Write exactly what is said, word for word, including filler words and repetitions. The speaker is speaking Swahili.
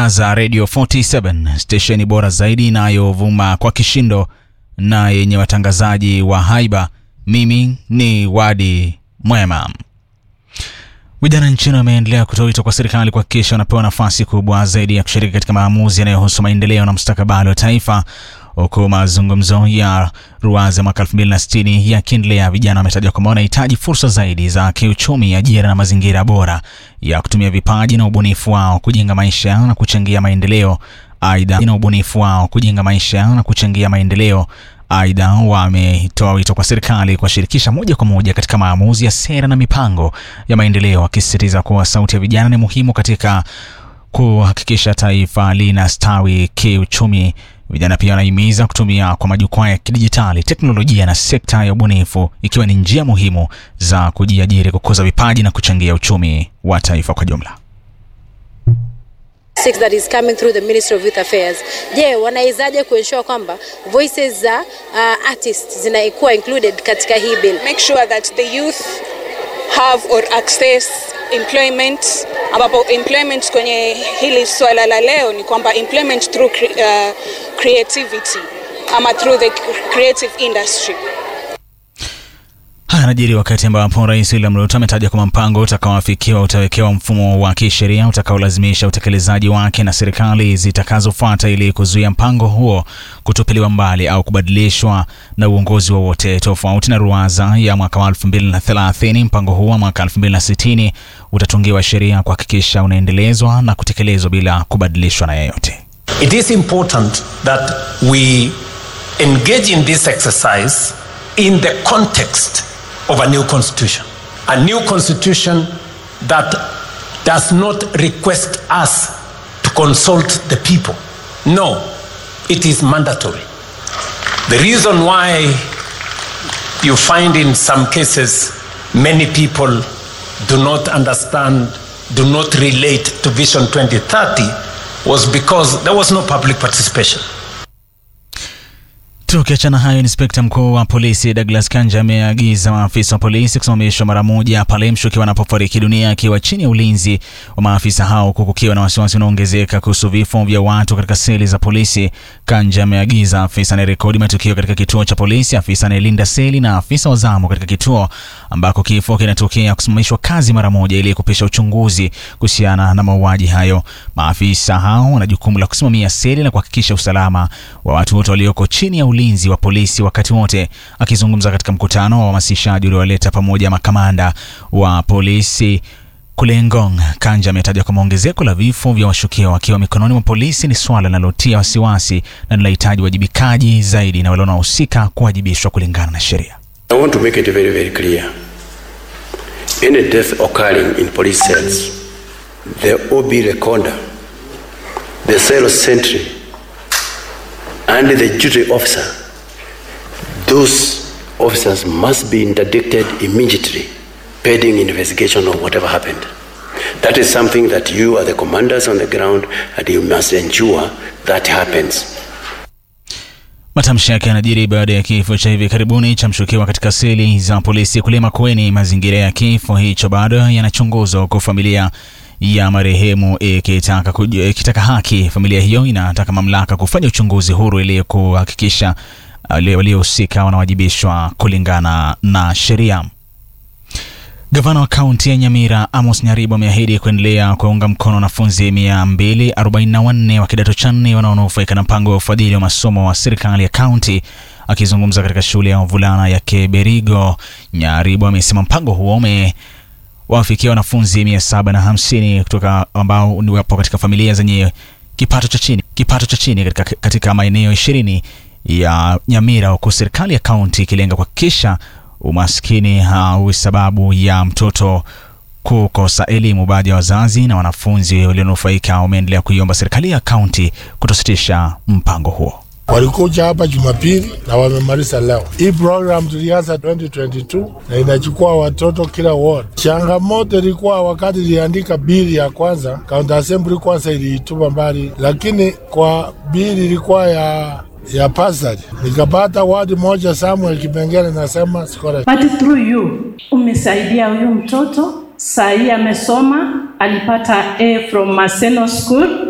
Mwangaza Radio forty-seven, stesheni bora zaidi inayovuma kwa kishindo na yenye watangazaji wa haiba. Mimi ni Wadi Mwema. Vijana nchini wameendelea kutoa wito kwa serikali kuhakikisha wanapewa nafasi kubwa zaidi ya kushiriki katika maamuzi yanayohusu maendeleo na mustakabali wa taifa. Huku mazungumzo ya Ruwaza mwaka elfu mbili na sitini yakiendelea, vijana wametaja kwamba wanahitaji fursa zaidi za kiuchumi, ajira na mazingira bora ya kutumia vipaji na ubunifu wao kujenga maisha yao na kuchangia maendeleo. Aidha, na ubunifu wao kujenga maisha yao na kuchangia maendeleo. Aidha, wametoa wito kwa serikali kuwashirikisha moja kwa moja katika maamuzi ya sera na mipango ya maendeleo, wakisisitiza kuwa sauti ya vijana ni muhimu katika kuhakikisha taifa linastawi kiuchumi. Vijana pia wanahimiza kutumia kwa majukwaa ya kidijitali, teknolojia na sekta ya ubunifu ikiwa ni njia muhimu za kujiajiri, kukuza vipaji na kuchangia uchumi wa taifa kwa jumla. Six that is coming through the Ministry of Youth Affairs. Je, wanaizaje kuensure kwamba voices za uh, artists zinaikuwa included katika hii bill? Make sure that the youth have or access employment. Ambapo employment kwenye hili swala la leo ni kwamba employment through cre- uh, creativity ama through the creative industry. Haya yanajiri wakati ambapo Rais William Ruto ametaja kwamba mpango utakaoafikiwa utawekewa mfumo wa kisheria utakaolazimisha utekelezaji wake na serikali zitakazofuata ili kuzuia mpango huo kutupiliwa mbali au kubadilishwa na uongozi wowote. Tofauti na Ruwaza ya mwaka wa elfu mbili na thelathini, mpango huo wa mwaka elfu mbili na sitini utatungiwa sheria kuhakikisha unaendelezwa na kutekelezwa bila kubadilishwa na yeyote. It is important that we engage in this exercise in the context of a new constitution. A new constitution that does not request us to consult the people. No, it is mandatory. The reason why you find in some cases many people do not understand, do not relate to Vision twenty thirty was because there was no public participation. Tukiachana hayo, Inspekta Mkuu wa Polisi Douglas Kanja ameagiza maafisa wa polisi kusimamishwa mara moja pale mshukiwa anapofariki dunia akiwa chini ya ulinzi wa maafisa hao, kukiwa na wasiwasi unaongezeka kuhusu vifo vya watu katika seli za polisi. Kanja ameagiza afisa anayerekodi matukio katika kituo cha polisi, afisa anayelinda seli na afisa wa zamu katika kituo ambako kifo kinatokea kusimamishwa kazi mara moja ili kupisha uchunguzi kuhusiana na mauaji hayo. Maafisa hao wana jukumu la kusimamia seli na kuhakikisha usalama wa watu wote walioko chini ya ulinzi wa polisi wakati wote. Akizungumza katika mkutano wa hamasishaji uliowaleta pamoja makamanda wa polisi kule Ngong, Kanja ametaja kwamba ongezeko la vifo vya washukiwa wakiwa mikononi mwa polisi ni swala linalotia wasiwasi na linahitaji wajibikaji zaidi na wale wanaohusika kuwajibishwa kulingana na sheria. I want to make it very very clear. Any death occurring in police cells, the O B recorder, the cell sentry and the duty officer, those officers must be interdicted immediately pending investigation of whatever happened. That is something that you are the commanders on the ground and you must ensure that happens. Matamshi yake yanajiri baada ya kifo cha hivi karibuni cha mshukiwa katika seli za polisi kule Makueni. Mazingira ya kifo hicho bado yanachunguzwa kwa familia ya marehemu ikitaka ikitaka haki. Familia hiyo inataka mamlaka kufanya uchunguzi huru ili kuhakikisha wale waliohusika wanawajibishwa kulingana na sheria. Gavana wa kaunti ya Nyamira Amos Nyaribo ameahidi kuendelea kuunga mkono wanafunzi mia mbili arobaini na wanne wa kidato cha nne wanaonufaika na mpango wa ufadhili wa masomo wa serikali ya kaunti. Akizungumza katika shule ya wavulana ya Keberigo, Nyaribo amesema mpango huo ume wafikia wanafunzi mia saba na hamsini kutoka ambao ni wapo katika familia zenye kipato cha chini kipato cha chini katika, katika maeneo ishirini ya Nyamira, huku serikali ya kaunti ikilenga kuhakikisha umaskini hau sababu ya mtoto kukosa elimu. Baadhi ya wazazi na wanafunzi walionufaika wameendelea kuiomba serikali ya kaunti kutositisha mpango huo. Walikuja hapa Jumapili na wamemaliza leo. Hii program tulianza twenty twenty-two na inachukua watoto kila ward. Changamoto ilikuwa wakati iliandika bili ya kwanza, county assembly kwanza ilitupa mbali, lakini kwa bili ilikuwa ya ya pasari nikapata wadi moja Samuel Kipengele nasema scholarship. But through you umesaidia huyu mtoto, saa hii amesoma, alipata A from Maseno School.